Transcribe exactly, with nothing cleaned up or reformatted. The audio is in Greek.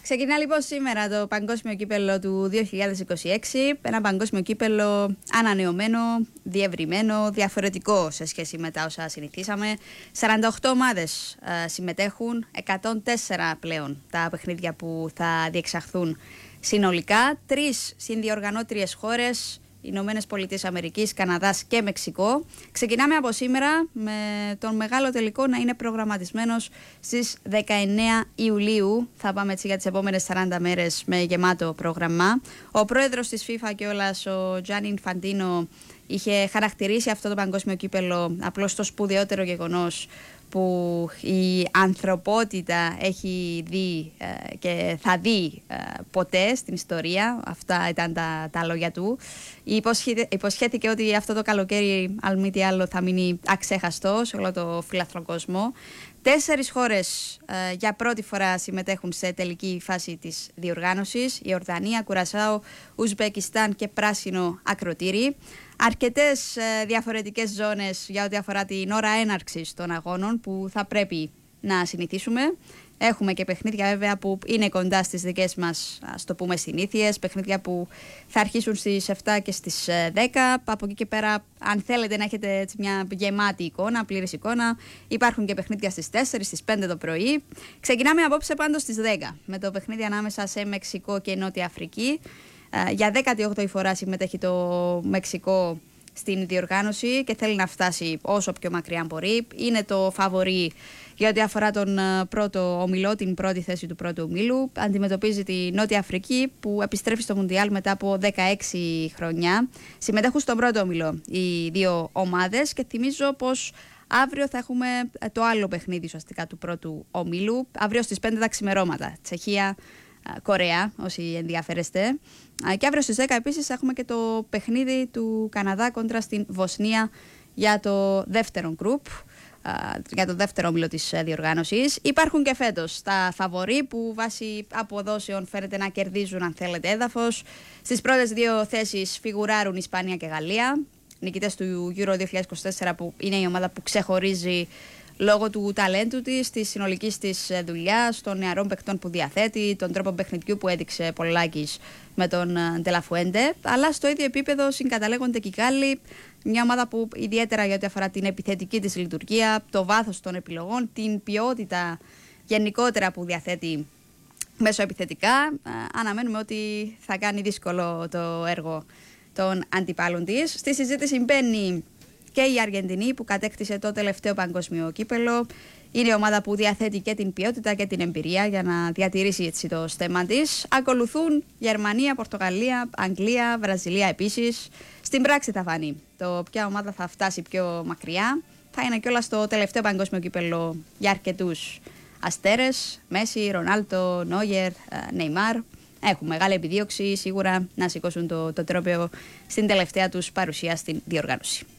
Ξεκινά λοιπόν σήμερα το Παγκόσμιο Κύπελλο του δύο χιλιάδες είκοσι έξι. Ένα παγκόσμιο κύπελλο ανανεωμένο, διευρυμένο, διαφορετικό σε σχέση με τα όσα συνηθίσαμε. σαράντα οκτώ ομάδες ε, συμμετέχουν, εκατόν τέσσερα πλέον τα παιχνίδια που θα διεξαχθούν συνολικά. Τρεις συνδιοργανώτριες χώρες, Ηνωμένες Πολιτείες Αμερικής, Καναδάς και Μεξικό. Ξεκινάμε από σήμερα με τον μεγάλο τελικό να είναι προγραμματισμένος στις δεκαεννέα Ιουλίου. Θα πάμε έτσι για τις επόμενες σαράντα μέρες με γεμάτο πρόγραμμα. Ο πρόεδρος της FIFA κιόλας, ο Τζάνι Ινφαντίνο, είχε χαρακτηρίσει αυτό το παγκόσμιο κύπελλο απλώς το σπουδαιότερο γεγονός που η ανθρωπότητα έχει δει ε, και θα δει ε, ποτέ στην ιστορία. Αυτά ήταν τα, τα λόγια του. Υποσχέ, υποσχέθηκε ότι αυτό το καλοκαίρι, αν μη τι άλλο, θα μείνει αξέχαστο σε όλο το φιλαθρό κόσμο. Τέσσερις χώρες ε, για πρώτη φορά συμμετέχουν σε τελική φάση της διοργάνωσης. Η Ορδανία, Κουρασάο, Ουσμπεκιστάν και Πράσινο Ακροτήρι. Αρκετές ε, διαφορετικές ζώνες για ό,τι αφορά την ώρα έναρξης των αγώνων που θα πρέπει να συνηθίσουμε. Έχουμε και παιχνίδια βέβαια που είναι κοντά στις δικές μας, ας το πούμε, συνήθειες. Παιχνίδια που θα αρχίσουν στις επτά και στις δέκα. Από εκεί και πέρα, αν θέλετε να έχετε έτσι μια γεμάτη εικόνα, πλήρης εικόνα, υπάρχουν και παιχνίδια στις τέσσερις, στις πέντε το πρωί. Ξεκινάμε απόψε πάντως στις δέκα με το παιχνίδι ανάμεσα σε Μεξικό και Νότια Αφρική. Για δέκατη όγδοη φορά συμμετέχει το Μεξικό στην διοργάνωση και θέλει να φτάσει όσο πιο μακριά μπορεί. Είναι το φαβορί για ό,τι αφορά τον πρώτο ομιλό, την πρώτη θέση του πρώτου ομίλου. Αντιμετωπίζει τη Νότια Αφρική που επιστρέφει στο Μουντιάλ μετά από δεκαέξι χρόνια. Συμμετέχουν στον πρώτο ομιλό οι δύο ομάδες και θυμίζω πως αύριο θα έχουμε το άλλο παιχνίδι ουσιαστικά του πρώτου ομίλου. Αύριο στις πέντε τα ξημερώματα. Τσεχία, Κορέα, όσοι ενδιαφέρεστε. Και αύριο στις δέκα επίσης έχουμε και το παιχνίδι του Καναδά κόντρα στην Βοσνία για το δεύτερο γκρουπ, για το δεύτερο όμιλο της διοργάνωσης. Υπάρχουν και φέτος τα φαβορί που βάσει αποδόσεων φαίνεται να κερδίζουν, αν θέλετε, έδαφος. Στις πρώτες δύο θέσεις φιγουράρουν Ισπανία και Γαλλία, νικητές του Euro δύο χιλιάδες είκοσι τέσσερα, που είναι η ομάδα που ξεχωρίζει λόγω του ταλέντου της, της συνολικής της δουλειάς, των νεαρών παικτών που διαθέτει, των τρόπων παιχνιδιού που έδειξε Πολάκης με τον Ντελαφουέντε. Αλλά στο ίδιο επίπεδο συγκαταλέγονται και οι Γάλλοι, μια ομάδα που ιδιαίτερα για ό,τι αφορά την επιθετική της λειτουργία, το βάθος των επιλογών, την ποιότητα γενικότερα που διαθέτει μέσω επιθετικά, αναμένουμε ότι θα κάνει δύσκολο το έργο των αντιπάλων της. Στη συζήτηση μπαίνει και η Αργεντινή που κατέκτησε το τελευταίο παγκόσμιο κύπελλο. Είναι η ομάδα που διαθέτει και την ποιότητα και την εμπειρία για να διατηρήσει έτσι το στέμμα της. Ακολουθούν Γερμανία, Πορτογαλία, Αγγλία, Βραζιλία επίσης. Στην πράξη θα φανεί το ποια ομάδα θα φτάσει πιο μακριά. Θα είναι κιόλας το τελευταίο παγκόσμιο κύπελλο για αρκετούς αστέρες. Μέση, Ρονάλτο, Νόγερ, Νεϊμάρ. Έχουν μεγάλη επιδίωξη σίγουρα να σηκώσουν το, το τρόπαιο στην τελευταία τους παρουσία στην διοργάνωση.